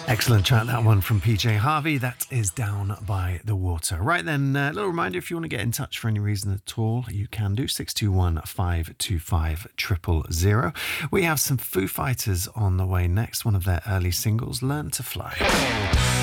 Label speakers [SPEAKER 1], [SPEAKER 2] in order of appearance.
[SPEAKER 1] Excellent track, that one from PJ Harvey. That is Down by the Water. Right then, a little reminder, if you want to get in touch for any reason at all, you can do 621 525 000. We have some Foo Fighters on the way next, one of their early singles, Learn to Fly.